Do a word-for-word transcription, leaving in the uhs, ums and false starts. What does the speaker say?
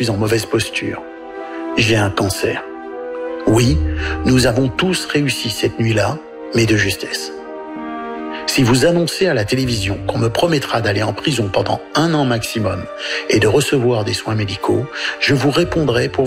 suis en mauvaise posture. J'ai un cancer. Oui, nous avons tous réussi cette nuit-là, mais de justesse. Si vous annoncez à la télévision qu'on me promettra d'aller en prison pendant un an maximum et de recevoir des soins médicaux, je vous répondrai pour